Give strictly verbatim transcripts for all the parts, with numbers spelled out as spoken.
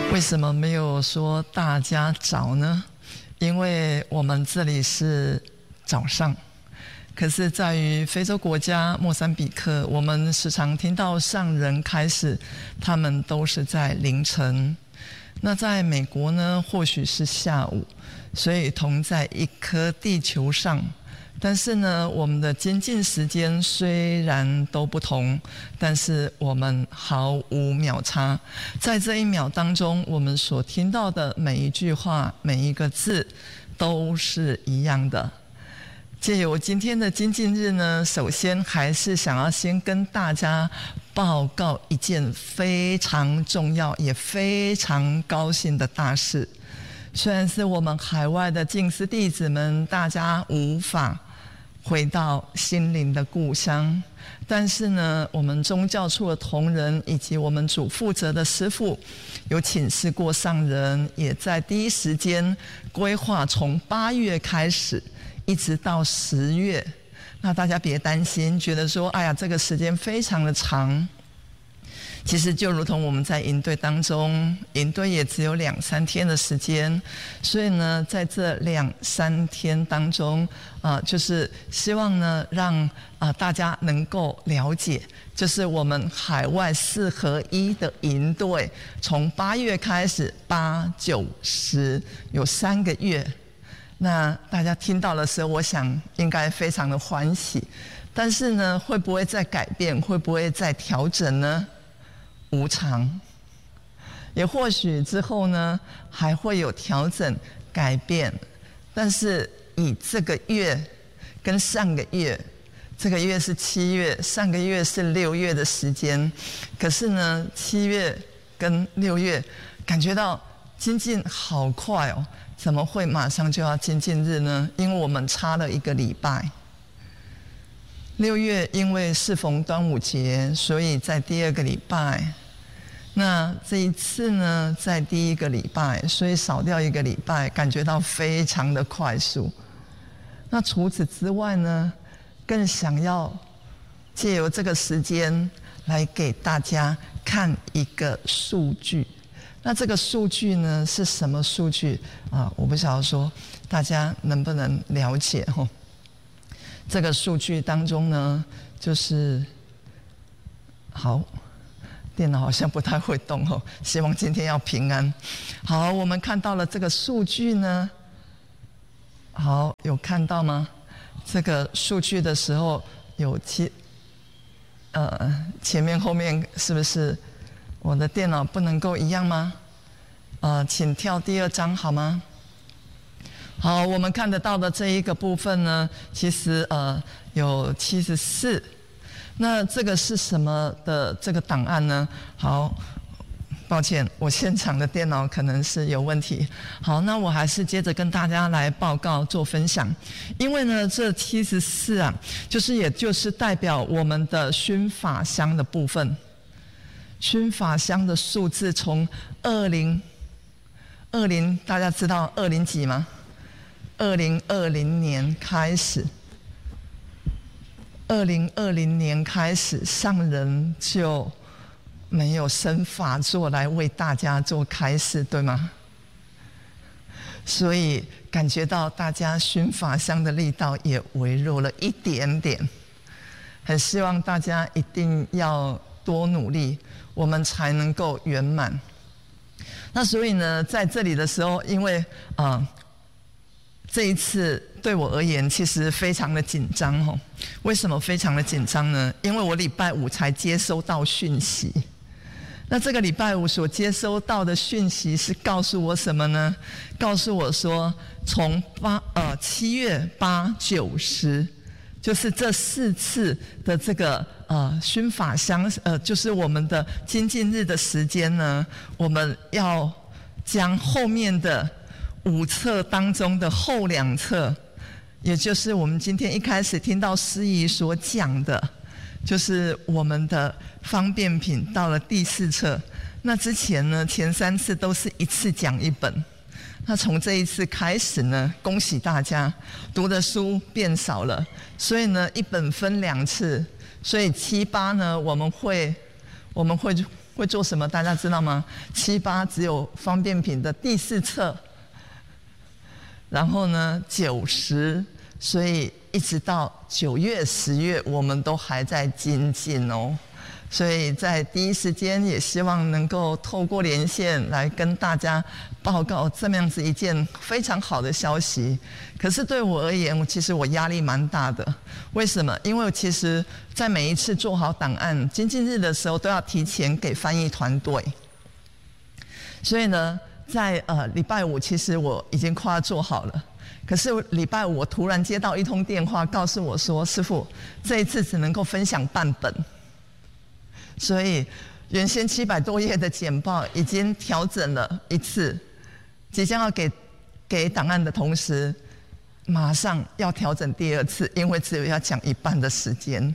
为什么没有说大家早呢？因为我们这里是早上，可是在于非洲国家莫桑比克，我们时常听到上人开始，他们都是在凌晨。那在美国呢，或许是下午，所以同在一颗地球上。但是呢，我们的精进时间虽然都不同，但是我们毫无秒差。在这一秒当中，我们所听到的每一句话、每一个字都是一样的。借由今天的精进日呢，首先还是想要先跟大家报告一件非常重要也非常高兴的大事。虽然是我们海外的静思弟子们，大家无法回到心灵的故乡，但是呢，我们宗教处的同仁以及我们主负责的师父有请示过上人，也在第一时间规划从八月开始一直到十月。那大家别担心，觉得说哎呀这个时间非常的长，其实就如同我们在营队当中，营队也只有两三天的时间，所以呢，在这两三天当中，啊、呃，就是希望呢，让啊、呃、大家能够了解，就是我们海外四合一的营队，从八月开始，八九十有三个月。那大家听到的时候，我想应该非常的欢喜，但是呢，会不会再改变？会不会再调整呢？无常，也或许之后呢还会有调整改变，但是以这个月跟上个月，这个月是七月，上个月是六月的时间，可是呢七月跟六月感觉到精进好快哦，怎么会马上就要精进日呢？因为我们差了一个礼拜。六月因为适逢端午节，所以在第二个礼拜。那这一次呢，在第一个礼拜，所以少掉一个礼拜，感觉到非常的快速。那除此之外呢，更想要借由这个时间来给大家看一个数据。那这个数据呢是什么数据啊？我不晓得说大家能不能了解哦。这个数据当中呢，就是好，电脑好像不太会动哦，希望今天要平安。好，我们看到了这个数据呢，好，有看到吗？这个数据的时候有其呃前面后面是不是我的电脑不能够一样吗？呃，请跳第二张好吗？好，我们看得到的这一个部分呢，其实呃有七十四。那这个是什么的这个档案呢？好，抱歉，我现场的电脑可能是有问题。好，那我还是接着跟大家来报告做分享。因为呢，这七十四啊，就是也就是代表我们的熏法香的部分。熏法香的数字从二零二零，大家知道二零几吗？二零二零年开始，二零二零年开始，上人就没有生法座来为大家做开示，对吗？所以感觉到大家熏法香的力道也微弱了一点点，很希望大家一定要多努力，我们才能够圆满。那所以呢，在这里的时候，因为啊。呃这一次对我而言其实非常的紧张哦。为什么非常的紧张呢？因为我礼拜五才接收到讯息。那这个礼拜五所接收到的讯息是告诉我什么呢？告诉我说，从八呃七月八九十，就是这四次的这个呃熏法香呃，就是我们的精进日的时间呢，我们要将后面的五册当中的后两册，也就是我们今天一开始听到师姨所讲的，就是我们的方便品到了第四册。那之前呢，前三次都是一次讲一本。那从这一次开始呢，恭喜大家读的书变少了，所以呢，一本分两次，所以七八呢，我们会我们会会做什么？大家知道吗？七八只有方便品的第四册，然后呢九十，所以一直到九月、十月，我们都还在精进哦。所以在第一时间也希望能够透过连线来跟大家报告这么样子一件非常好的消息。可是对我而言，其实我压力蛮大的。为什么？因为其实在每一次做好档案精进日的时候，都要提前给翻译团队。所以呢，在呃礼拜五，其实我已经快要做好了。可是礼拜五我突然接到一通电话，告诉我说：“师父，这一次只能够分享半本。”所以原先七百多页的简报已经调整了一次，即将要给给档案的同时，马上要调整第二次，因为只有要讲一半的时间。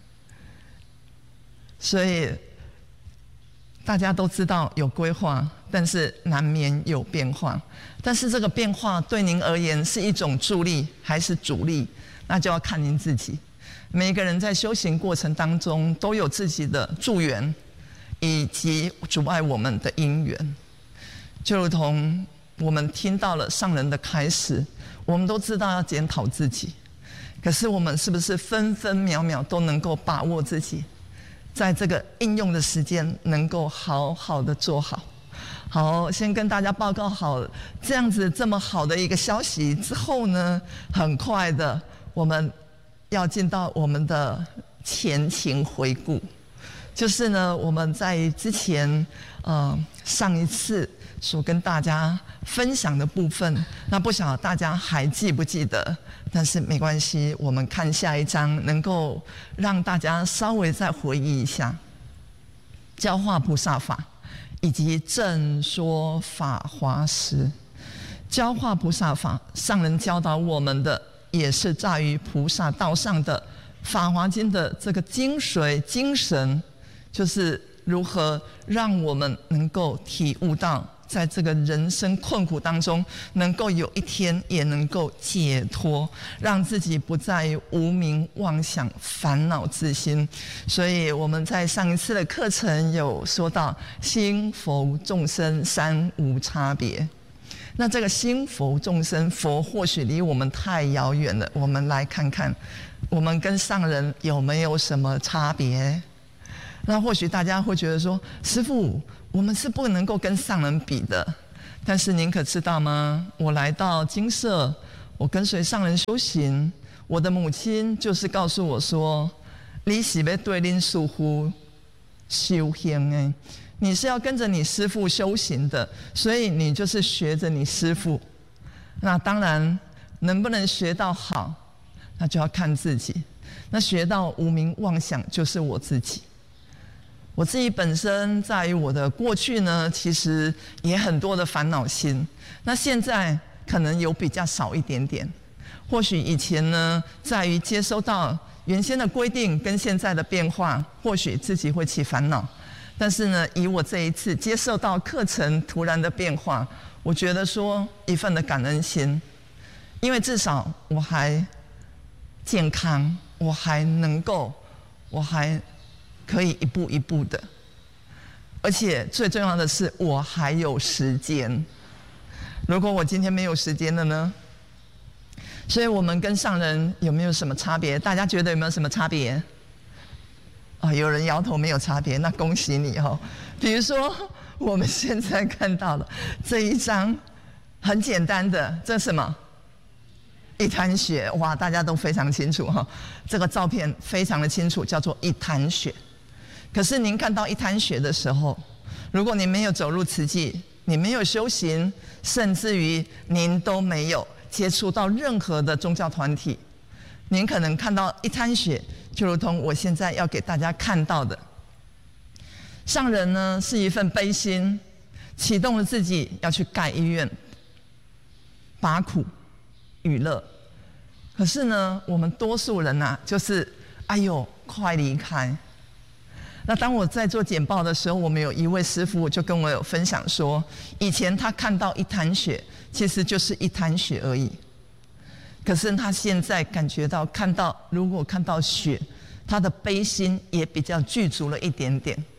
所以大家都知道有规划，但是难免有变化。但是这个变化对您而言是一种助力还是阻力，那就要看您自己。每一个人在修行过程当中都有自己的助缘，以及阻碍我们的因缘。就如同我们听到了上人的开始，我们都知道要检讨自己，可是我们是不是分分秒秒都能够把握自己，在这个应用的时间能够好好的做好？好，先跟大家报告好这样子这么好的一个消息之后呢，很快的我们要进到我们的前情回顾。就是呢，我们在之前呃上一次所跟大家分享的部分，那不晓得大家还记不记得？但是没关系，我们看下一章，能够让大家稍微再回忆一下教化菩萨法以及正说法华师。教化菩萨法，上人教导我们的也是在于菩萨道上的《法华经》的这个精髓精神，就是如何让我们能够体悟到，在这个人生困苦当中，能够有一天也能够解脱，让自己不再无明妄想、烦恼自心。所以我们在上一次的课程有说到，心佛众生三无差别。那这个心佛众生，佛或许离我们太遥远了，我们来看看我们跟上人有没有什么差别。那或许大家会觉得说，师父，我们是不能够跟上人比的。但是您可知道吗？我来到精舍，我跟随上人修行，我的母亲就是告诉我说，你是要对恁师父修行的，你是要跟着你师父修行的，所以你就是学着你师父。那当然能不能学到好，那就要看自己。那学到无明妄想，就是我自己。我自己本身在于我的过去呢，其实也很多的烦恼心，那现在可能有比较少一点点。或许以前呢，在于接收到原先的规定跟现在的变化，或许自己会起烦恼。但是呢，以我这一次接受到课程突然的变化，我觉得说一份的感恩心，因为至少我还健康，我还能够，我还可以一步一步的，而且最重要的是我还有时间。如果我今天没有时间了呢？所以我们跟上人有没有什么差别？大家觉得有没有什么差别？啊，有人摇头没有差别，那恭喜你哦。比如说我们现在看到了这一张很简单的，这是什么？一滩血。哇，大家都非常清楚哈，这个照片非常的清楚，叫做一滩血。可是您看到一滩血的时候，如果您没有走入慈济，你没有修行，甚至于您都没有接触到任何的宗教团体，您可能看到一滩血，就如同我现在要给大家看到的。上人呢是一份悲心，启动了自己要去盖医院，拔苦与乐。可是呢，我们多数人啊，就是哎呦，快离开。那当我在做简报的时候，我们有一位师父就跟我有分享说，以前他看到一滩血，其实就是一滩血而已。可是他现在感觉到，看到如果看到血，他的悲心也比较具足了一点点。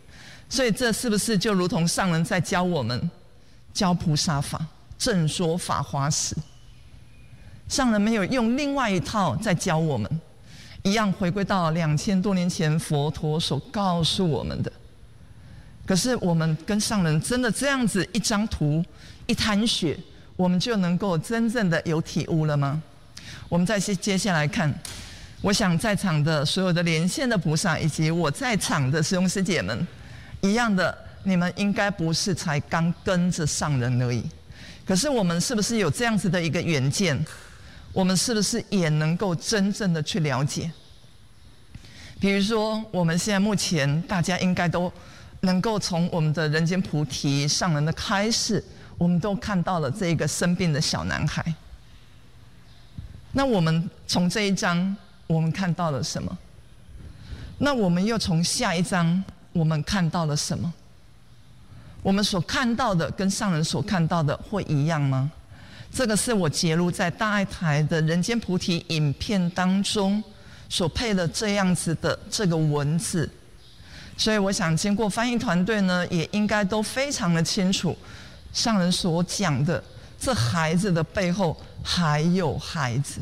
所以这是不是就如同上人在教我们教菩萨法，正说法华时，上人没有用另外一套在教我们，一样回归到两千多年前佛陀所告诉我们的。可是我们跟上人真的这样子一张图一滩血，我们就能够真正的有体悟了吗？我们再接下来看，我想在场的所有的连线的菩萨，以及我在场的师兄师姐们，一样的，你们应该不是才刚跟着上人而已。可是我们是不是有这样子的一个远见？我们是不是也能够真正的去了解？比如说，我们现在目前大家应该都能够从我们的人间菩提上人的开示，我们都看到了这个生病的小男孩。那我们从这一章，我们看到了什么？那我们又从下一章，我们看到了什么？我们所看到的跟上人所看到的会一样吗？这个是我揭露在大爱台的人间菩提影片当中所配的这样子的这个文字，所以我想经过翻译团队呢，也应该都非常的清楚上人所讲的这孩子的背后还有孩子。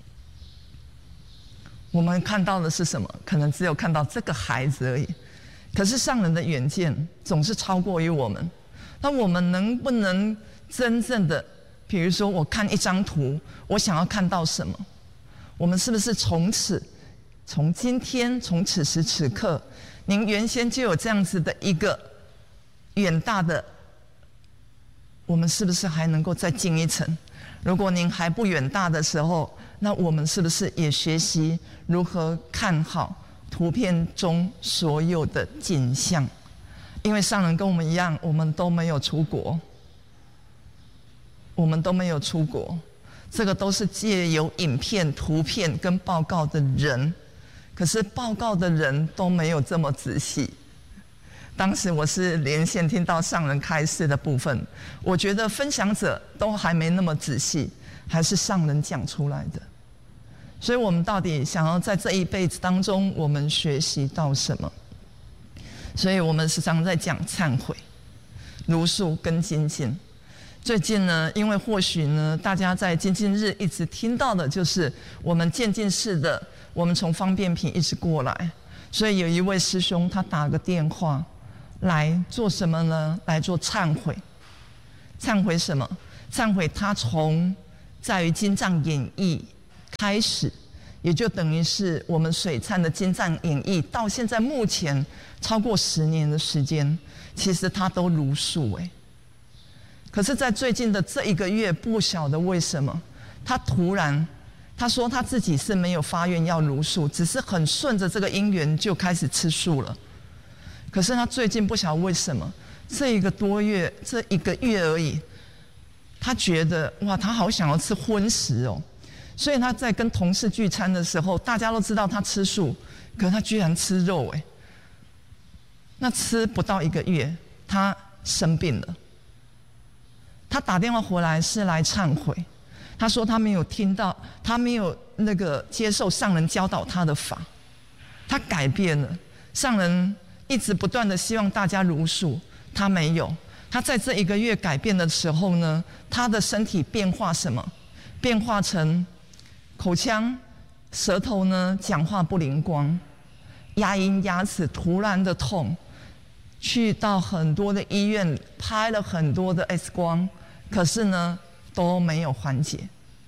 我们看到的是什么？可能只有看到这个孩子而已。可是上人的远见总是超过于我们。那我们能不能真正的，比如说我看一张图，我想要看到什么？我们是不是从此，从今天，从此时此刻，您原先就有这样子的一个远大的，我们是不是还能够再进一层？如果您还不远大的时候，那我们是不是也学习如何看好图片中所有的景象？因为上人跟我们一样，我们都没有出国，我们都没有出国，这个都是借由影片、图片跟报告的人，可是报告的人都没有这么仔细。当时我是连线听到上人开示的部分，我觉得分享者都还没那么仔细，还是上人讲出来的。所以我们到底想要在这一辈子当中，我们学习到什么？所以我们时常在讲忏悔、如数跟精进。最近呢，因为或许呢，大家在精进日一直听到的就是我们渐进式的，我们从方便品一直过来，所以有一位师兄他打个电话来做什么呢？来做忏悔。忏悔什么？忏悔他从在于经藏演义开始，也就等于是我们水忏的经藏演义到现在目前超过十年的时间，其实他都如数哎。可是在最近的这一个月，不晓得为什么他突然他说他自己是没有发愿要如数，只是很顺着这个因缘就开始吃素了。可是他最近不晓得为什么这一个多月这一个月而已，他觉得哇他好想要吃荤食哦，所以他在跟同事聚餐的时候，大家都知道他吃素，可是他居然吃肉哎。那吃不到一个月，他生病了。他打电话回来是来忏悔，他说他没有听到，他没有那个接受上人教导他的法，他改变了。上人一直不断的希望大家如数，他没有。他在这一个月改变的时候呢，他的身体变化什么？变化成口腔、舌头呢讲话不灵光，牙龈、牙齿突然的痛，去到很多的医院拍了很多的 X 光，可是呢都没有缓解。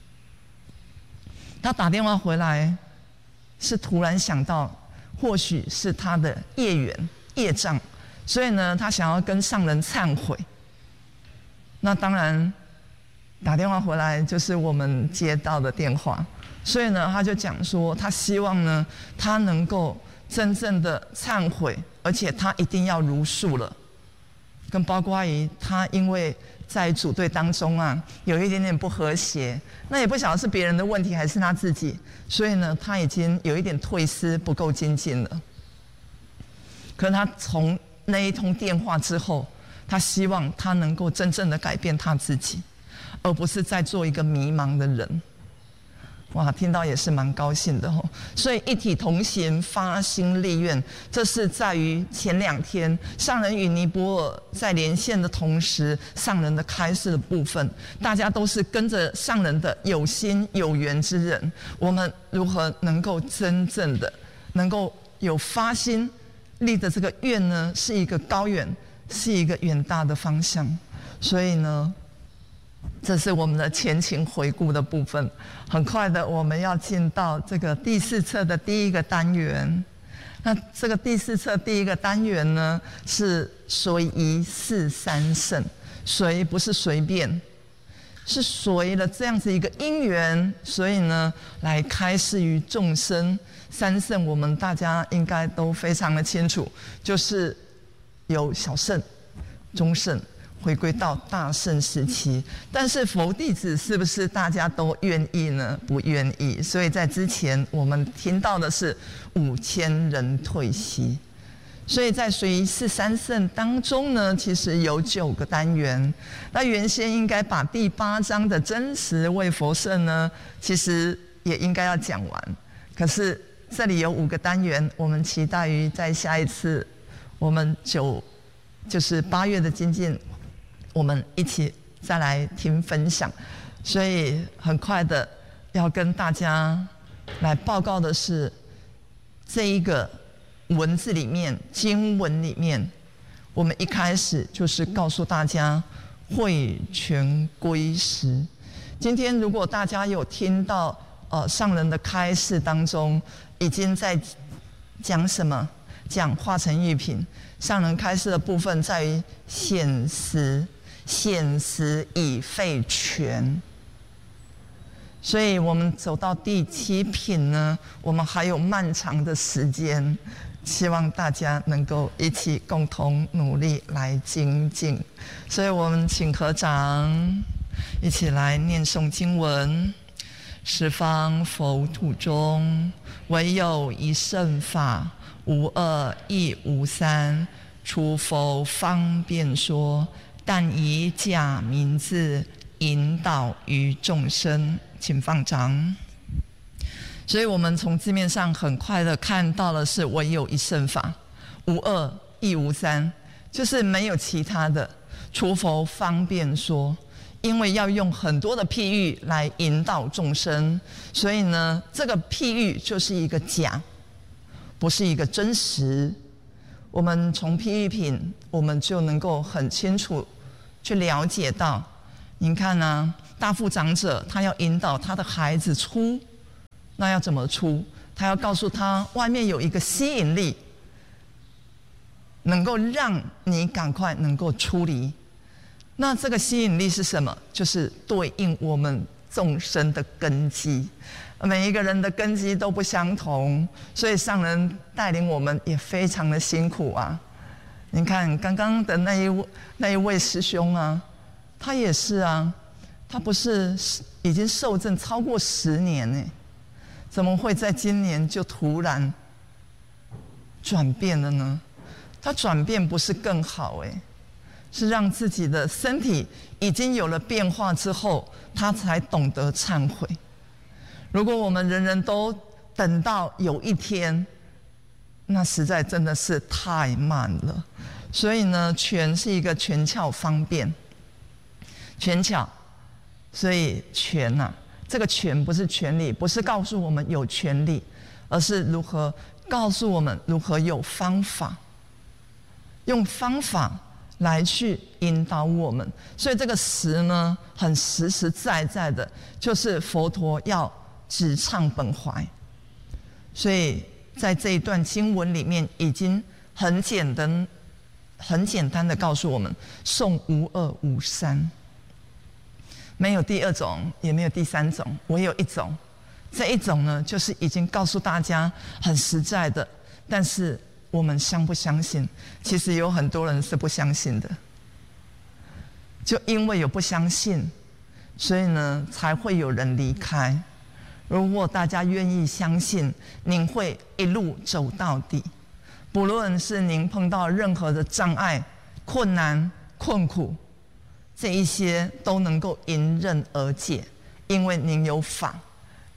他打电话回来是突然想到或许是他的业缘业障，所以呢他想要跟上人忏悔。那当然打电话回来就是我们接到的电话，所以呢他就讲说他希望呢他能够真正的忏悔，而且他一定要如数了。跟包括于他因为在组队当中啊有一点点不和谐，那也不晓得是别人的问题还是他自己，所以呢他已经有一点退失，不够精进了。可是他从那一通电话之后，他希望他能够真正的改变他自己，而不是再做一个迷茫的人。 哇，听到也是蛮高兴的哦。所以一体同行，发心立愿，这是在于前两天上人与尼泊尔在连线的同时，上人的开示的部分，大家都是跟着上人的有心有缘之人，我们如何能够真正的能够有发心立的这个愿呢？是一个高远，是一个远大的方向。所以呢，这是我们的前情回顾的部分。很快的，我们要进到这个第四册的第一个单元。那这个第四册第一个单元呢，是随宜四三圣。随不是随便，是随了这样子一个因缘，所以呢，来开示于众生。三圣我们大家应该都非常的清楚，就是有小圣、中圣，回归到大圣时期。但是佛弟子是不是大家都愿意呢？不愿意。所以在之前我们听到的是五千人退席。所以在随宜四三圣当中呢，其实有九个单元。那原先应该把第八章的真实为佛圣呢，其实也应该要讲完。可是这里有五个单元，我们期待于在下一次我们九就是八月的精进，我们一起再来听分享。所以很快的要跟大家来报告的是，这一个文字里面经文里面，我们一开始就是告诉大家会全归实。今天如果大家有听到呃上人的开示当中，已经在讲什么？讲化成玉品。上人开示的部分在于显实，显实已废全。所以我们走到第七品呢，我们还有漫长的时间，希望大家能够一起共同努力来精进。所以我们请合掌，一起来念诵经文。十方佛土中，唯有一圣法，无二亦无三。除佛方便说，但以假名字引导于众生。请放掌。所以我们从字面上很快的看到了是唯有一圣法，无二亦无三，就是没有其他的。除佛方便说，因为要用很多的譬喻来引导众生，所以呢，这个譬喻就是一个假，不是一个真实。我们从譬喻品，我们就能够很清楚去了解到，您看啊，大富长者他要引导他的孩子出，那要怎么出？他要告诉他外面有一个吸引力，能够让你赶快能够出离。那这个吸引力是什么？就是对应我们众生的根基。每一个人的根基都不相同，所以上人带领我们也非常的辛苦啊。你看刚刚的那一位那一位师兄啊，他也是啊，他不是已经受证超过十年呢，怎么会在今年就突然转变了呢？他转变不是更好哎，是让自己的身体已经有了变化之后，他才懂得忏悔。如果我们人人都等到有一天，那实在真的是太慢了。所以呢，权是一个权巧方便，权巧，所以权呐、啊，这个权不是权利，不是告诉我们有权利，而是如何告诉我们如何有方法，用方法来去引导我们。所以这个实呢，很实实在在的，就是佛陀要直唱本怀。所以在这一段经文里面，已经很简单、很简单的告诉我们：颂无二无三，没有第二种，也没有第三种，唯有一种。这一种呢，就是已经告诉大家很实在的，但是我们相不相信？其实有很多人是不相信的，就因为有不相信，所以呢，才会有人离开。如果大家愿意相信，您会一路走到底，不论是您碰到任何的障碍、困难、困苦，这一些都能够迎刃而解，因为您有法，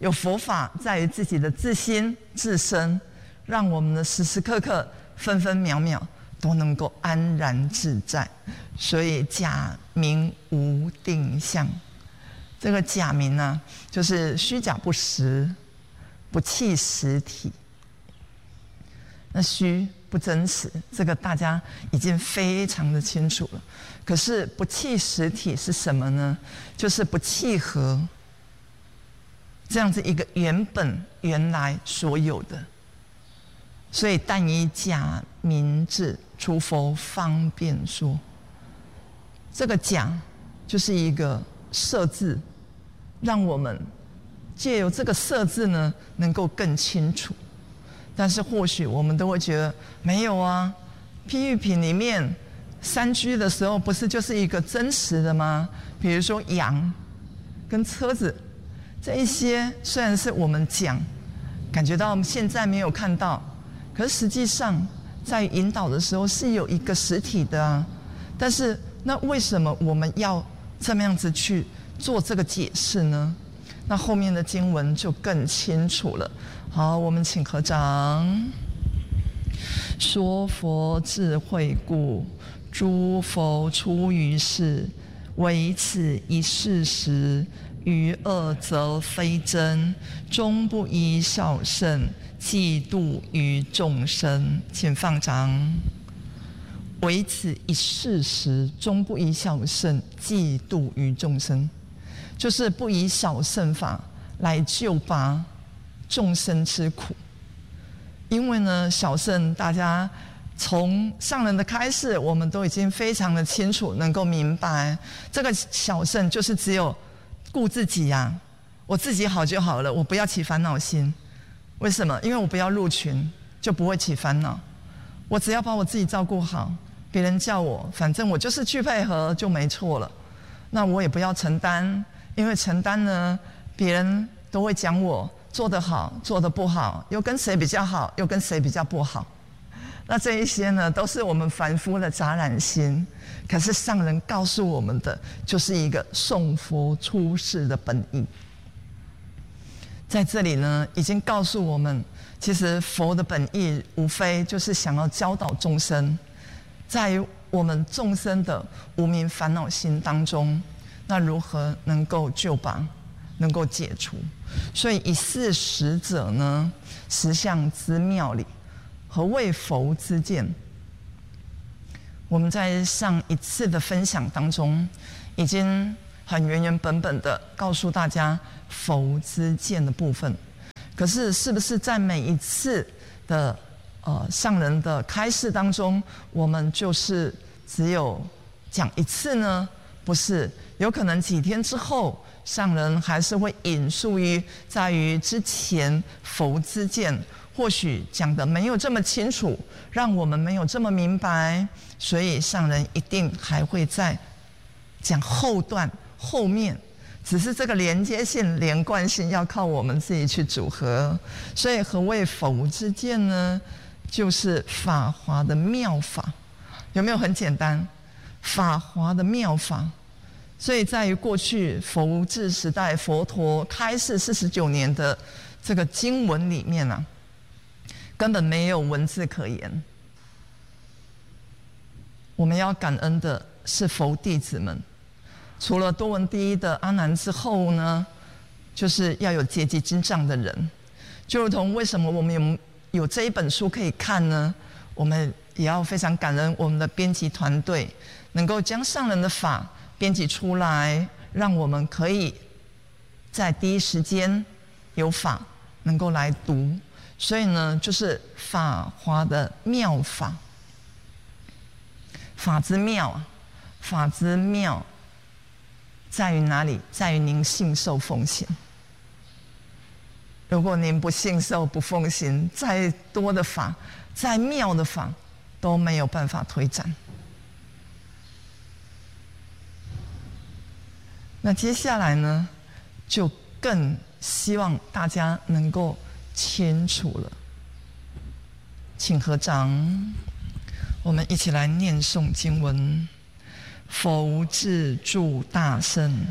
有佛法在于自己的自心自身，让我们的时时刻刻分分秒秒都能够安然自在。所以假名无定向，这个假名呢，就是虚假不实，不契实体。那虚不真实，这个大家已经非常的清楚了。可是不契实体是什么呢？就是不契合这样子一个原本原来所有的。所以但以假名字，除佛方便说。这个假就是一个设字，让我们借由这个设字呢，能够更清楚。但是或许我们都会觉得没有啊，譬喻品里面三居的时候，不是就是一个真实的吗？比如说羊跟车子这一些，虽然是我们讲，感觉到现在没有看到，可是实际上在引导的时候是有一个实体的啊。但是那为什么我们要这么样子去做这个解释呢？那后面的经文就更清楚了。好，我们请合掌。说佛智慧故，诸佛出于世，唯此一事实，余二则非真，终不依小圣，嫉妒于众生。请放掌。唯此一事实，终不依小圣，嫉妒于众生，就是不以小圣法来救拔众生之苦。因为呢，小圣大家从上人的开示，我们都已经非常的清楚，能够明白，这个小圣就是只有顾自己呀、啊，我自己好就好了，我不要起烦恼心。为什么？因为我不要入群，就不会起烦恼。我只要把我自己照顾好，别人叫我，反正我就是去配合就没错了。那我也不要承担，因为承担呢，别人都会讲我做得好，做得不好，又跟谁比较好，又跟谁比较不好。那这一些呢，都是我们凡夫的杂染心。可是上人告诉我们的，就是一个送佛出世的本意。在这里呢，已经告诉我们，其实佛的本意无非就是想要教导众生，在于我们众生的无明烦恼心当中，那如何能够救拔，能够解除？所以以是实者呢，实相之妙理，何谓佛之见？我们在上一次的分享当中，已经很原原本本的告诉大家佛之见的部分。可是是不是在每一次的呃上人的开示当中，我们就是只有讲一次呢？不是，有可能几天之后，上人还是会引述于在于之前佛之见，或许讲的没有这么清楚，让我们没有这么明白，所以上人一定还会再讲后段后面，只是这个连接性、连贯性要靠我们自己去组合。所以何谓佛之见呢？就是法华的妙法，有没有很简单？法华的妙法。所以在于过去佛治时代，佛陀开示四十九年的这个经文里面啊，根本没有文字可言。我们要感恩的是佛弟子们，除了多闻第一的阿难之后呢，就是要有阶级经藏的人。就如同为什么我们有有这一本书可以看呢？我们也要非常感恩我们的编辑团队，能够将上人的法编辑出来，让我们可以在第一时间有法能够来读。所以呢，就是法华的妙法，法之妙啊，法之妙在于哪里？在于您信受奉行。如果您不信受不奉行，再多的法，再妙的法都没有办法推展。那接下来呢，就更希望大家能够清楚了。请合掌，我们一起来念诵经文。佛智住大圣，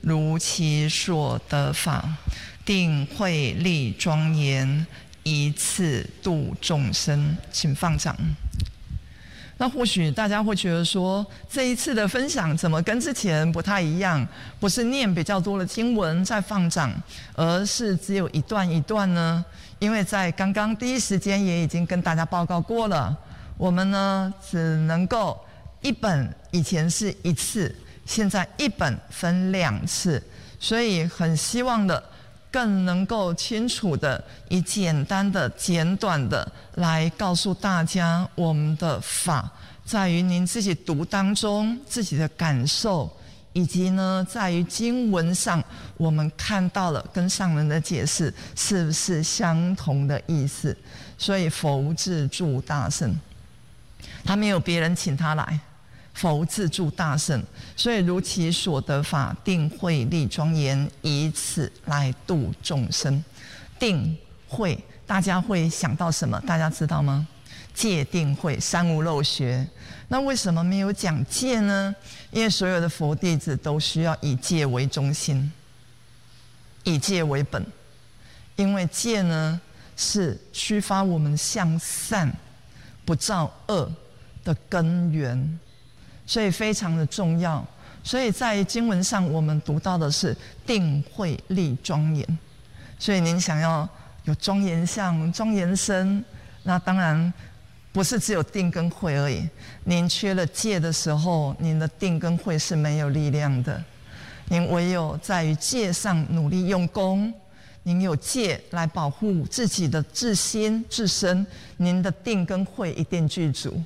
如其所得法，定慧力庄严，一次度众生。请放掌。那或许大家会觉得说，这一次的分享怎么跟之前不太一样？不是念比较多的经文在放掌，而是只有一段一段呢？因为在刚刚第一时间也已经跟大家报告过了，我们呢只能够一本，以前是一次，现在一本分两次，所以很希望的更能够清楚的以简单的简短的来告诉大家，我们的法在于您自己读当中自己的感受，以及呢在于经文上我们看到了跟上人的解释是不是相同的意思。所以佛自助大圣，他没有别人请他来，佛自助大圣，所以如其所得法，定慧力庄严，以此来度众生。定慧，大家会想到什么？大家知道吗？戒定慧，三无漏学。那为什么没有讲戒呢？因为所有的佛弟子都需要以戒为中心，以戒为本。因为戒呢，是驱发我们向善不造恶的根源，所以非常的重要。所以在经文上我们读到的是定慧力庄严，所以您想要有庄严相、庄严身，那当然不是只有定跟慧而已。您缺了戒的时候，您的定跟慧是没有力量的。您唯有在于戒上努力用功，您有戒来保护自己的自心自身，您的定跟慧一定具足。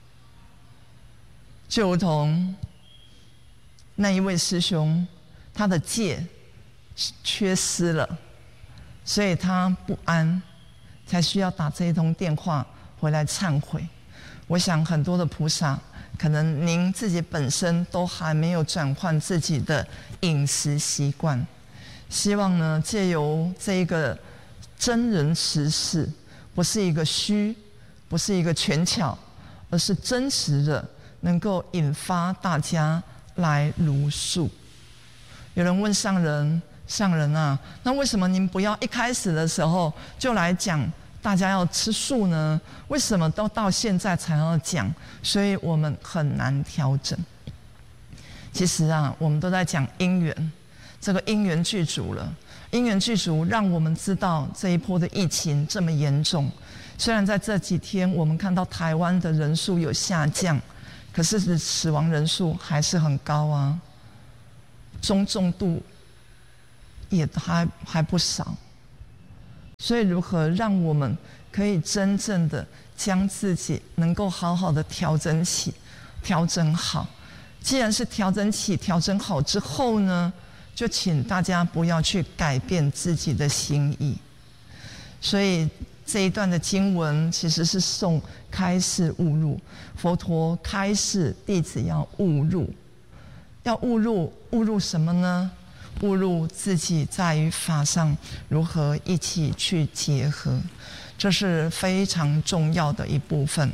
就如同那一位师兄，他的戒缺失了，所以他不安，才需要打这一通电话回来忏悔。我想很多的菩萨，可能您自己本身都还没有转换自己的饮食习惯，希望呢借由这一个真人实事，不是一个虚，不是一个权巧，而是真实的，能够引发大家来如素。有人问上人，上人啊，那为什么您不要一开始的时候就来讲大家要吃素呢？为什么都到现在才要讲？所以我们很难调整。其实啊，我们都在讲因缘，这个因缘具足了，因缘具足让我们知道这一波的疫情这么严重。虽然在这几天我们看到台湾的人数有下降，可是死亡人数还是很高啊，中重度也还还不少。所以如何让我们可以真正的将自己能够好好的调整起调整好？既然是调整起调整好之后呢，就请大家不要去改变自己的心意。所以这一段的经文其实是颂开示悟入，佛陀开示弟子要悟入，要悟入悟入什么呢？悟入自己在于法上如何一起去结合，这是非常重要的一部分。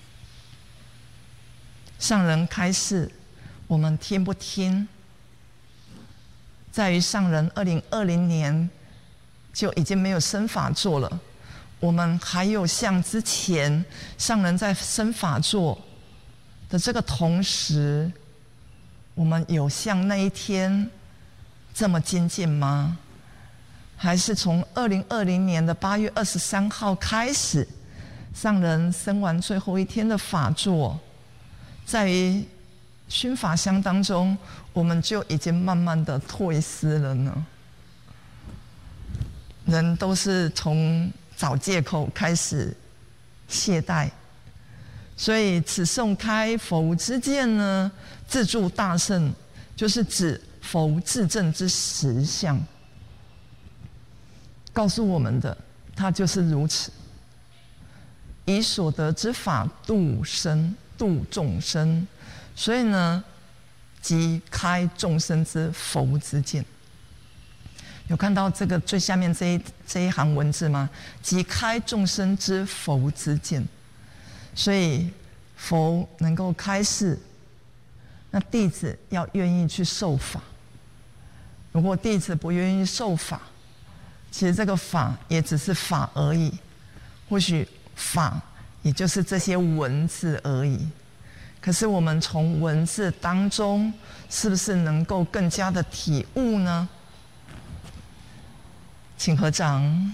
上人开示，我们听不听，在于上人二零二零年就已经没有生法座了，我们还有像之前上人在生法座的这个同时，我们有像那一天这么精进吗？还是从二零二零年的八月二十三号开始，上人生完最后一天的法座，在于熏法香当中，我们就已经慢慢的退失了呢？人都是从找借口开始懈怠，所以此颂开佛无之见呢，自助大圣，就是指佛自证之实相，告诉我们的，它就是如此。以所得之法度生度众生，所以呢，即开众生之佛之见。有看到这个最下面这一这一行文字吗？即开众生之佛之见。所以佛能够开示，那弟子要愿意去受法。 如果弟子不愿意受法，其实这个法也只是法而已，或许法也就是这些文字而已。可是我们从文字当中，是不是能够更加的体悟呢？请合掌。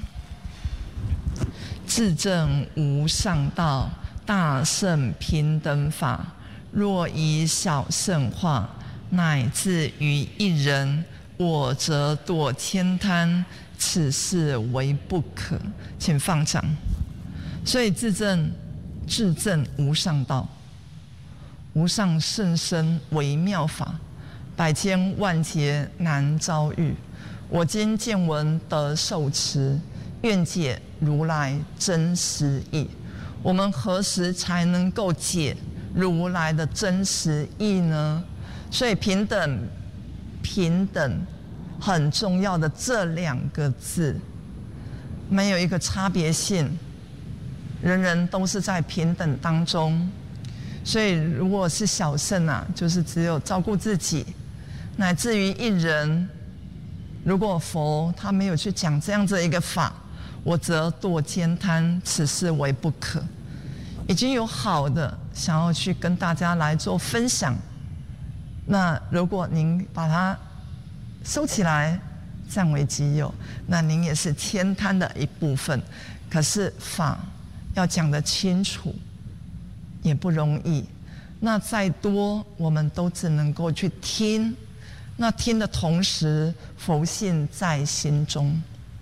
至正无上道，大圣平等法。若以小圣化，乃至于一人，我则堕千滩，此事为不可。请放掌。所以至正，至正无上道，无上甚深微妙法，百千万劫难遭遇。我今见闻得受持，愿解如来真实义。我们何时才能够解如来的真实义呢？所以平等，平等很重要的这两个字，没有一个差别性，人人都是在平等当中。所以如果是小圣啊，就是只有照顾自己，乃至于一人，如果佛他没有去讲这样子一个法，我则堕千滩，此事为不可。已经有好的想要去跟大家来做分享，那如果您把它收起来占为己有，那您也是千滩的一部分。可是法要讲得清楚也不容易，那再多我们都只能够去听，那听的同时佛性在心中。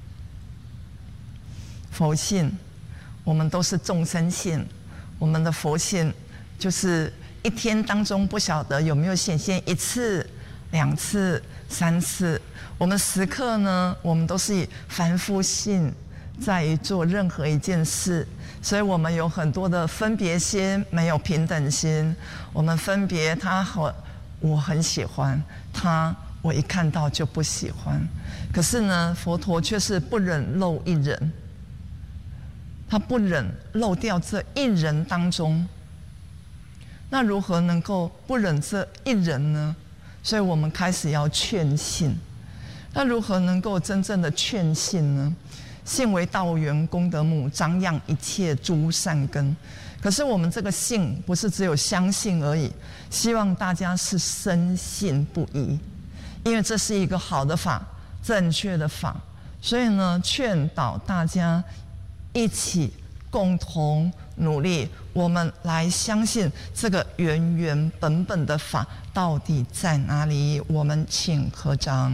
佛性我们都是众生性，我们的佛性就是一天当中不晓得有没有显现一次、两次、三次。我们时刻呢，我们都是以凡夫性在于做任何一件事，所以我们有很多的分别心，没有平等心。我们分别他和我很喜欢他，我一看到就不喜欢。可是呢，佛陀却是不忍漏一人，他不忍漏掉这一人当中。那如何能够不忍这一人呢？所以我们开始要劝信。那如何能够真正的劝信呢？信为道源功德母，长养一切诸善根。可是我们这个信不是只有相信而已，希望大家是深信不疑，因为这是一个好的法，正确的法。所以呢，劝导大家一起共同努力，我们来相信这个原原本本的法到底在哪里。我们请合掌。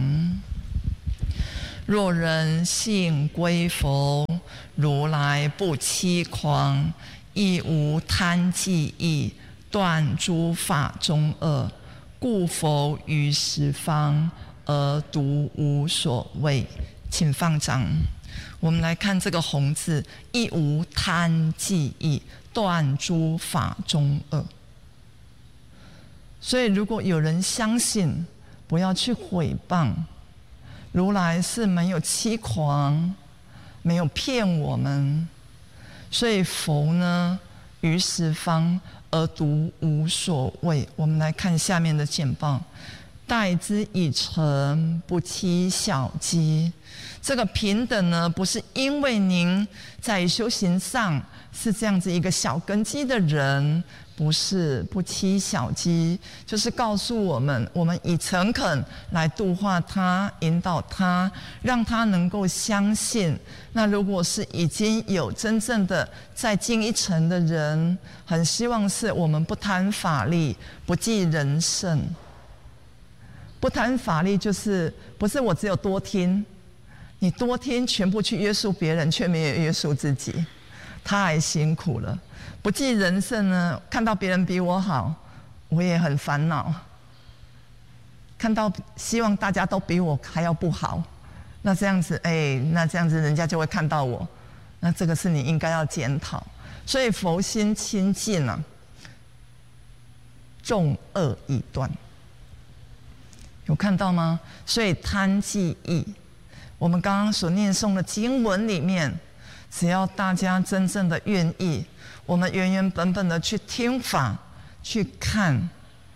若人信归佛，如来不欺诳，亦无贪忌意，断诸法中恶，故佛于十方而独无所谓。请放掌。我们来看这个红字，亦无贪忌意，断诸法中恶。所以如果有人相信，不要去毁谤，如来是没有欺诳，没有骗我们。所以佛呢，于十方而独无所谓。我们来看下面的简报。待之以诚，不欺小机。这个平等呢，不是因为您在修行上是这样子一个小根基的人，不是不欺小机，就是告诉我们，我们以诚恳来度化他，引导他，让他能够相信。那如果是已经有真正的再进一层的人，很希望是我们不贪法力，不计人胜。不贪法力就是不是我只有多听，你多听全部去约束别人，却没有约束自己，太辛苦了。不计人胜呢，看到别人比我好，我也很烦恼。看到希望大家都比我还要不好，那这样子，哎，那这样子人家就会看到我，那这个是你应该要检讨。所以佛心清净啊，众恶已断。有看到吗？所以贪忌意，我们刚刚所念诵的经文里面，只要大家真正的愿意，我们原原本本的去听法，去看，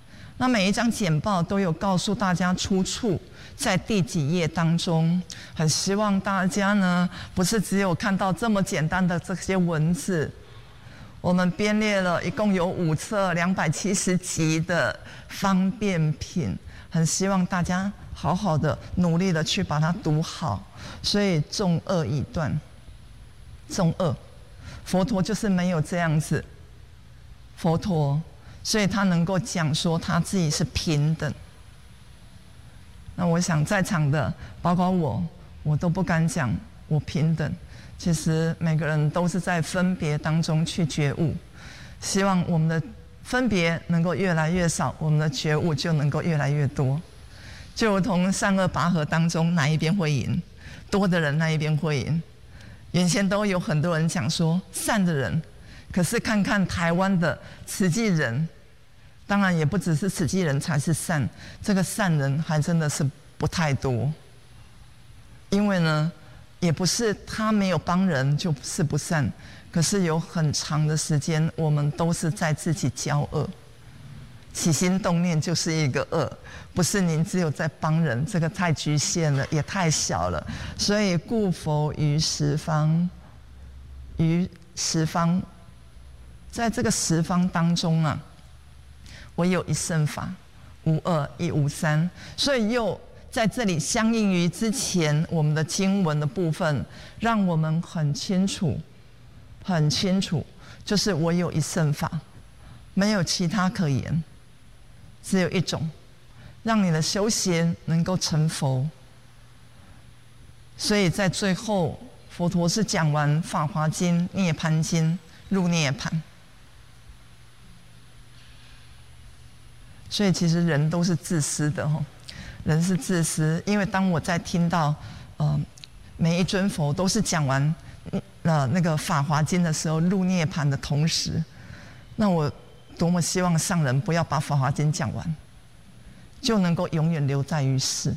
那每一张简报都有告诉大家出处在第几页当中，很希望大家呢，不是只有看到这么简单的这些文字，我们编列了一共有五册两百七十集的方便品，很希望大家好好的努力的去把它读好。所以重恶以断，重恶，佛陀就是没有这样子，佛陀，所以他能够讲说他自己是平等。那我想在场的，包括我，我都不敢讲我平等。其实每个人都是在分别当中去觉悟，希望我们的分别能够越来越少，我们的觉悟就能够越来越多。就如同善恶拔河当中，哪一边会赢？多的人那一边会赢。原先都有很多人讲说善的人，可是看看台湾的慈济人，当然也不只是慈济人才是善，这个善人还真的是不太多。因为呢，也不是他没有帮人就是不善，可是有很长的时间，我们都是在自己交恶。起心动念就是一个恶，不是您只有在帮人，这个太局限了，也太小了。所以故佛于十方，于十方，在这个十方当中啊，唯有一乘法，无二亦无三。所以又在这里相应于之前我们的经文的部分，让我们很清楚，很清楚，就是唯有一乘法，没有其他可言。只有一种，让你的修行能够成佛。所以在最后，佛陀是讲完《法华经》《涅槃经》入涅槃。所以其实人都是自私的哦，人是自私，因为当我在听到，呃，每一尊佛都是讲完呃那个《法华经》的时候入涅槃的同时，那我多么希望上人不要把《法华经》讲完，就能够永远留在于世。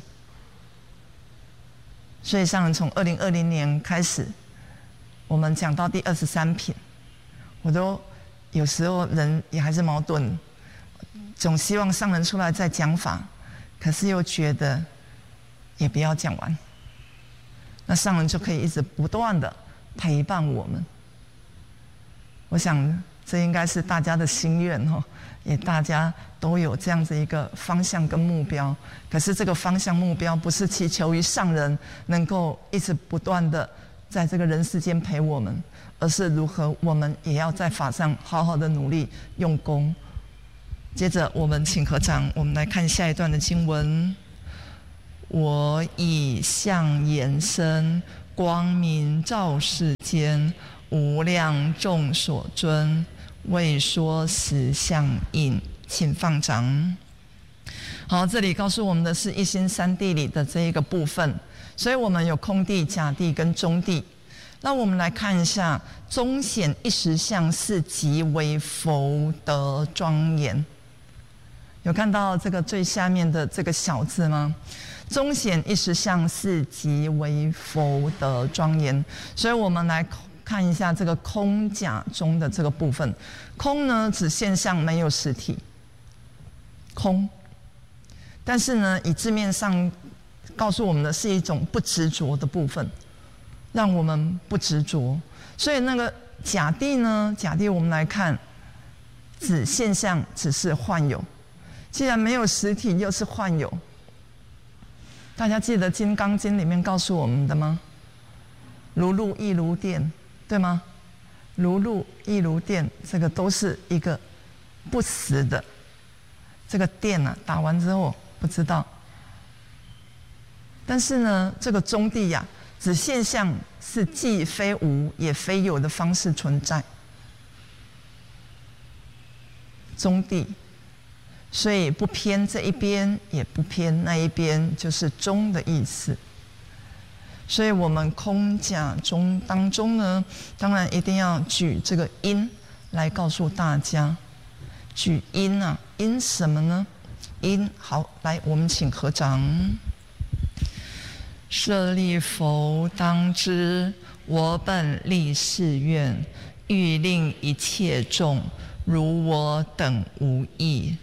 所以上人从二零二零年开始，我们讲到第二十三品，我都有时候人也还是矛盾，总希望上人出来再讲法，可是又觉得也不要讲完，那上人就可以一直不断的陪伴我们。我想这应该是大家的心愿哦，也大家都有这样子一个方向跟目标。可是这个方向目标不是祈求于上人能够一直不断的在这个人世间陪我们，而是如何我们也要在法上好好的努力用功。接着我们请合掌，我们来看下一段的经文。我以相延伸，光明照世间，无量众所尊，为说实相应。请放掌。好，这里告诉我们的是一心三谛里的这一个部分，所以我们有空谛、假谛跟中谛。那我们来看一下，中显一实相是极为佛德庄严。有看到这个最下面的这个小字吗？中显一实相是极为佛德庄严。所以我们来看一下这个空假中的这个部分。空呢，指现象没有实体，空。但是呢，以字面上告诉我们的是一种不执着的部分，让我们不执着。所以那个假谛呢，假谛我们来看，指现象只是幻有。既然没有实体，又是幻有，大家记得《金刚经》里面告诉我们的吗？如露亦如电，对吗？如露亦如电，这个都是一个不实的。这个电啊，打完之后不知道。但是呢，这个中谛呀、啊，指现象是既非无也非有的方式存在。中谛。所以不偏这一边，也不偏那一边，就是中的意思。所以我们空假中当中呢，当然一定要举这个因来告诉大家。举因啊，因什么呢？因好，来，我们请合掌。舍利弗，当知我本立誓愿，欲令一切众如我等无异。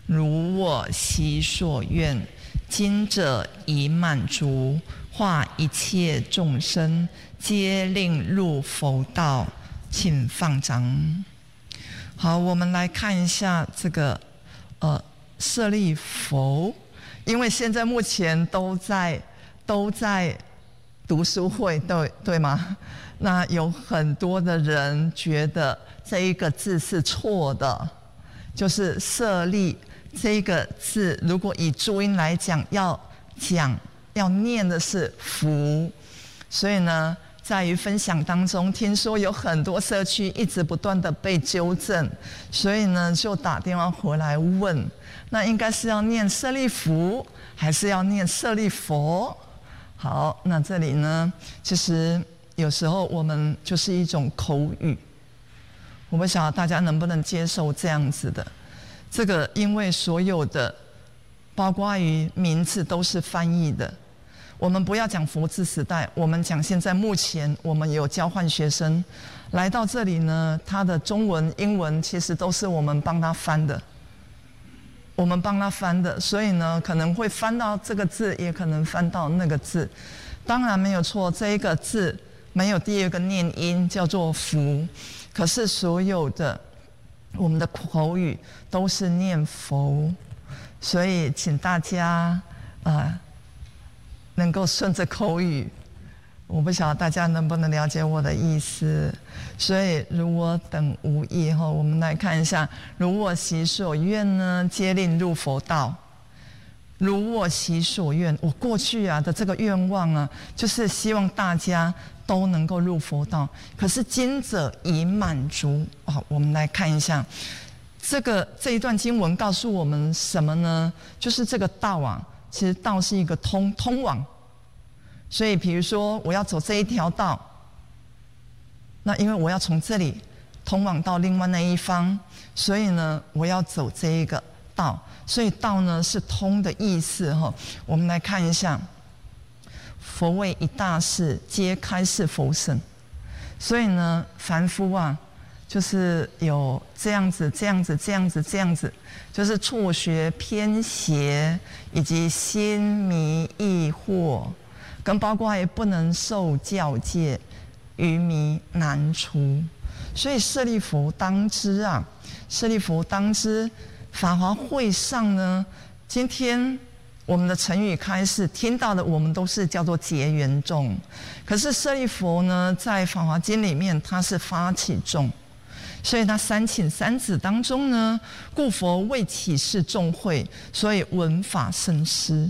如我昔所愿，今者已满足，化一切众生，皆令入佛道，请放掌。好，我们来看一下这个呃舍利弗，因为现在目前都在都在读书会，对对吗？那有很多的人觉得这一个字是错的，就是舍利这个字，如果以注音来讲，要讲要念的是福，所以呢，在于分享当中，听说有很多社区一直不断的被纠正，所以呢，就打电话回来问，那应该是要念舍利弗，还是要念舍利佛？好，那这里呢，其实有时候我们就是一种口语，我不晓得大家能不能接受这样子的。这个因为所有的，包括于名字都是翻译的。我们不要讲佛字时代，我们讲现在目前我们有交换学生来到这里呢，他的中文、英文其实都是我们帮他翻的，我们帮他翻的，所以呢可能会翻到这个字，也可能翻到那个字。当然没有错，这一个字没有第二个念音叫做福，可是所有的我们的口语都是念佛，所以请大家啊。呃能够顺着口语，我不晓得大家能不能了解我的意思。所以如我等无异哈，我们来看一下，如我昔所愿呢，皆令入佛道。如我昔所愿，我过去啊的这个愿望啊，就是希望大家都能够入佛道。可是今者已满足啊，我们来看一下这个这一段经文告诉我们什么呢？就是这个道啊。其实道是一个通通往，所以比如说我要走这一条道，那因为我要从这里通往到另外那一方，所以呢我要走这一个道，所以道呢是通的意思哈。我们来看一下，佛为一大事，皆开示佛乘，所以呢凡夫啊。就是有这样子、这样子、这样子、这样子，就是错学、偏邪，以及心迷意惑，跟包括也不能受教戒，愚迷难除。所以舍利弗当知啊，舍利弗当知，法华会上呢，今天我们的成语开示听到的，我们都是叫做结缘众，可是舍利弗呢，在法华经里面，他是发起众。所以他三请三子当中呢，故佛为启示众会，所以闻法生思。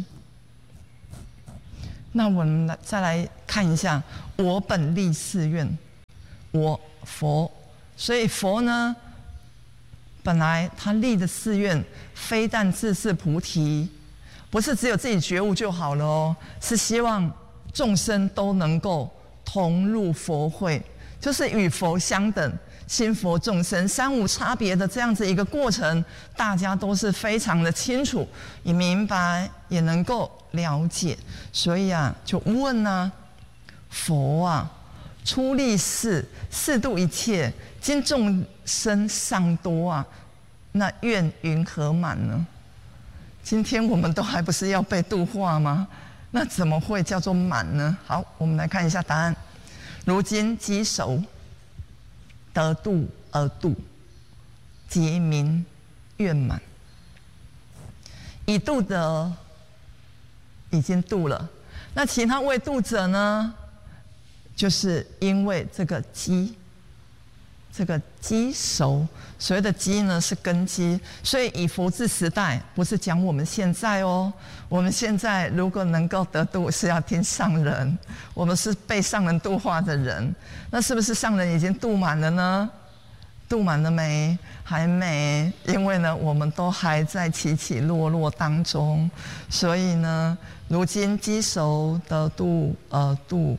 那我们来再来看一下，我本立誓愿，我佛，所以佛呢，本来他立的誓愿，非但自是菩提，不是只有自己觉悟就好了哦，是希望众生都能够同入佛会，就是与佛相等。心佛众生三无差别的这样子一个过程，大家都是非常的清楚，也明白，也能够了解。所以啊，就问啊，佛啊，出立世，世度一切，今众生尚多啊，那愿云何满呢？今天我们都还不是要被度化吗？那怎么会叫做满呢？好，我们来看一下答案。如今积熟。得度而度，即名愿满。已度的已经度了，那其他未度者呢？就是因为这个积，这个积熟，所谓的积呢是根基，所以以佛治时代不是讲我们现在哦，我们现在如果能够得度是要听上人，我们是被上人度化的人，那是不是上人已经度满了呢？度满了没？还没，因为呢我们都还在起起落落当中，所以呢如今积熟得度而度。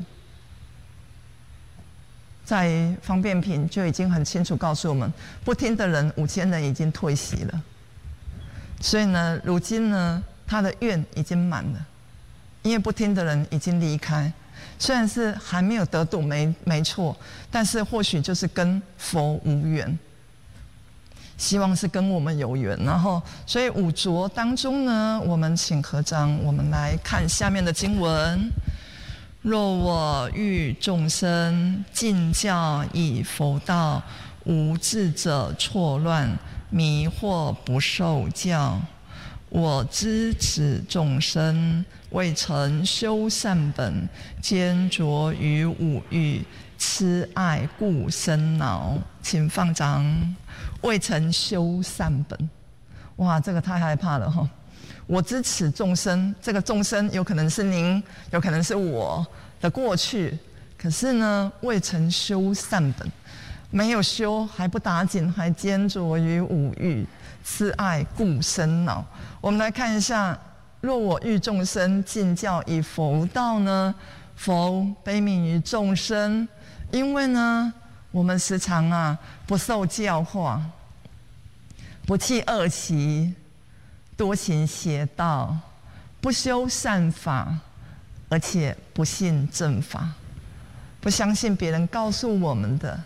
在方便品就已经很清楚告诉我们，不听的人五千人已经退席了，所以呢，如今呢，他的愿已经满了，因为不听的人已经离开，虽然是还没有得度，没没错，但是或许就是跟佛无缘。 希望是跟我们有缘。然后，所以五浊当中呢，我们请合掌，我们来看下面的经文：若我欲众生尽教以佛道，无智者错乱，迷惑不受教。我知此众生未曾修善本，坚着于五欲，痴爱故生恼。请放掌。未曾修善本，哇，这个太害怕了哈！我知此众生，这个众生有可能是您，有可能是我的过去，可是呢，未曾修善本，没有修还不打紧，还坚着于五欲，痴爱故生恼。我们来看一下，若我欲众生尽教以佛道呢？佛悲悯于众生，因为呢，我们时常啊不受教化，不弃恶习，多行邪道，不修善法，而且不信正法，不相信别人告诉我们的，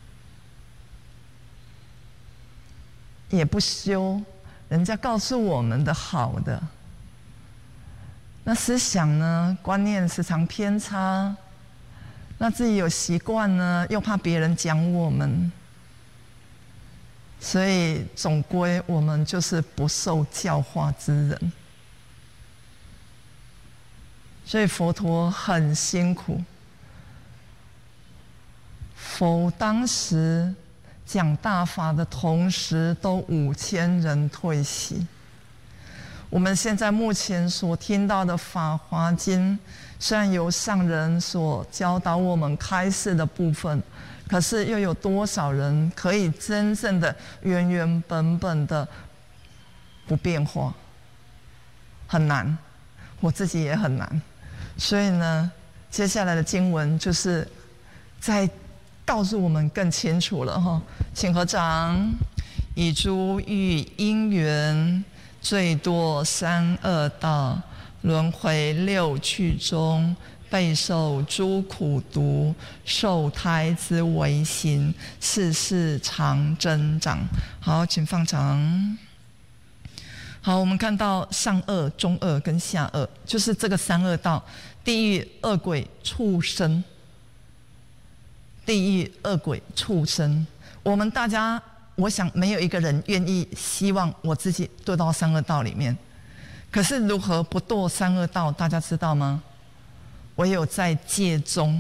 也不修人家告诉我们的好的。那思想呢，观念时常偏差，那自己有习惯呢，又怕别人讲我们，所以总归我们就是不受教化之人。所以佛陀很辛苦，佛当时讲大法的同时，都五千人退席。我们现在目前所听到的《法华经》，虽然由上人所教导我们开示的部分，可是又有多少人可以真正的原原本本的不变化？很难，我自己也很难。所以呢，接下来的经文就是在告诉我们更清楚了哈。请合掌。以诸欲因缘，最多三恶道，轮回六趣中，备受诸苦毒，受胎之为形，世世常增长。好，请放掌。好，我们看到上恶、中恶跟下恶，就是这个三恶道：地狱、恶鬼、畜生。地狱、恶鬼、畜生，我们大家，我想没有一个人愿意希望我自己堕到三恶道里面。可是如何不堕三恶道，大家知道吗？唯有在戒中，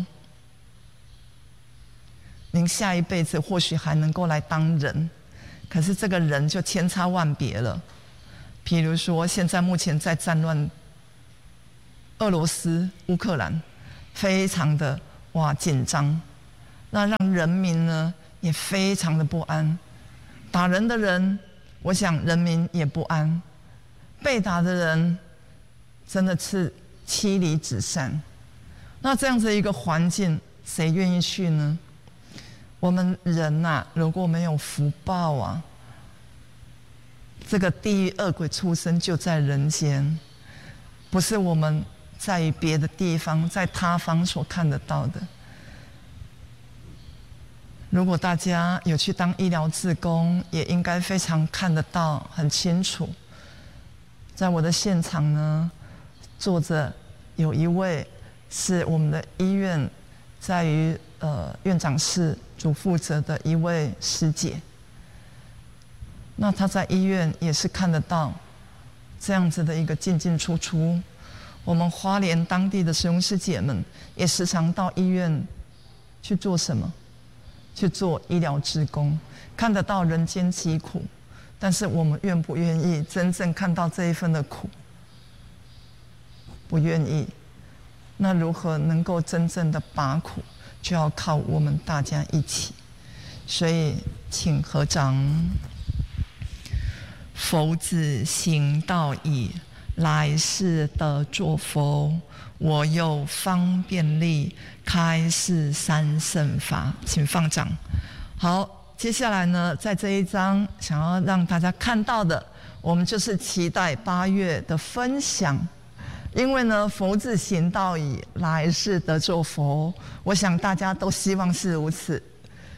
您下一辈子或许还能够来当人，可是这个人就千差万别了。比如说，现在目前在战乱，俄罗斯、乌克兰，非常的哇紧张，那让人民呢也非常的不安。打人的人，我想人民也不安；被打的人，真的是妻离子散。那这样子一个环境，谁愿意去呢？我们人呐、啊，如果没有福报啊，这个地狱恶鬼畜生就在人间，不是我们在于别的地方，在他方所看得到的。如果大家有去当医疗志工，也应该非常看得到，很清楚。在我的现场呢，坐着有一位是我们的医院在于呃院长室主负责的一位师姐。那她在医院也是看得到这样子的一个进进出出。我们花莲当地的师兄师姐们也时常到医院去做什么？去做医疗志工，看得到人间疾苦，但是我们愿不愿意真正看到这一份的苦？不愿意。那如何能够真正的拔苦，就要靠我们大家一起。所以，请合掌。佛子行道矣，来世得作佛。我有方便力，开示三圣法。请放掌。好，接下来呢，在这一章想要让大家看到的，我们就是期待八月的分享。因为呢，佛子行道矣，来世得作佛。我想大家都希望是如此。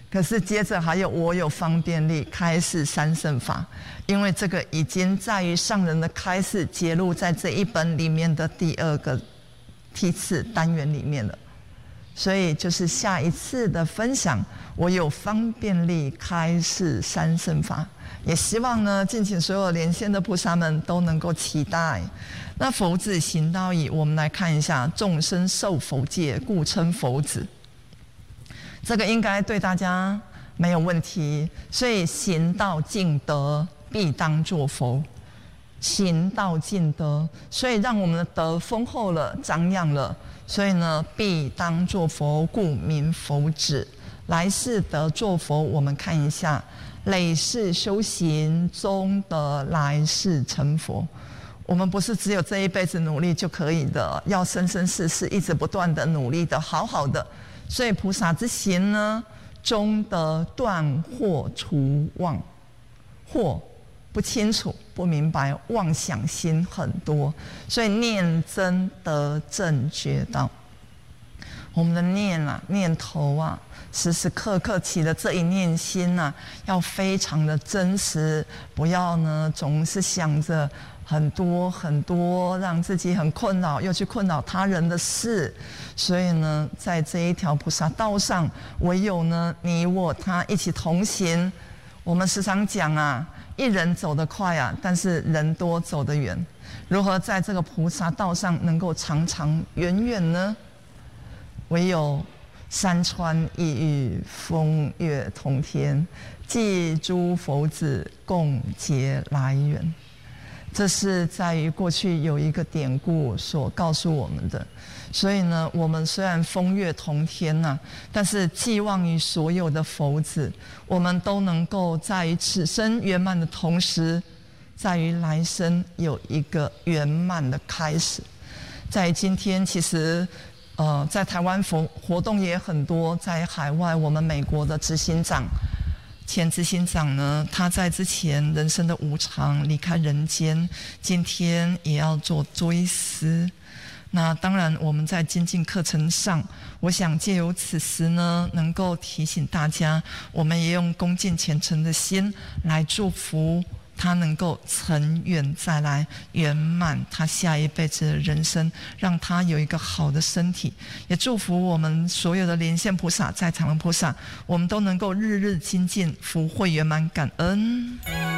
可是接着还有我有方便力开示三圣法，因为这个已经在于上人的开示揭露在这一本里面的第二个梯次单元里面了。所以就是下一次的分享，我有方便力开示三圣法，也希望呢，敬请所有连线的菩萨们都能够期待。那佛子行道义，我们来看一下，众生受佛戒，故称佛子。这个应该对大家没有问题，所以行道尽德，必当作佛。行道尽德，所以让我们的德丰厚了，张扬了，所以呢，必当作佛，故名佛子。来世得作佛，我们看一下，累世修行，终得来世成佛。我们不是只有这一辈子努力就可以的，要生生世世一直不断的努力的，好好的。所以菩萨之行呢，终得断惑除妄。惑不清楚不明白，妄想心很多，所以念真得正觉道。我们的念啊念头啊，时时刻刻起的这一念心啊，要非常的真实，不要呢总是想着很多很多让自己很困扰又去困扰他人的事。所以呢，在这一条菩萨道上，唯有呢你我他一起同行。我们时常讲啊，一人走得快啊，但是人多走得远。如何在这个菩萨道上能够长长远远呢？唯有山川异域，风月同天，济诸佛子，共结来缘。这是在于过去有一个典故所告诉我们的。所以呢，我们虽然风月同天呐、啊，但是寄望于所有的佛子，我们都能够在于此生圆满的同时，在于来生有一个圆满的开始。在今天，其实呃，在台湾活活动也很多，在海外，我们美国的执行长。前执行长呢，他在之前人生的无常离开人间，今天也要做追思。那当然，我们在精进课程上，我想借由此时呢，能够提醒大家，我们也用恭敬虔诚的心来祝福他能够成远再来，圆满他下一辈子的人生，让他有一个好的身体。也祝福我们所有的连线菩萨，在场的菩萨，我们都能够日日精进，福慧圆满，感恩。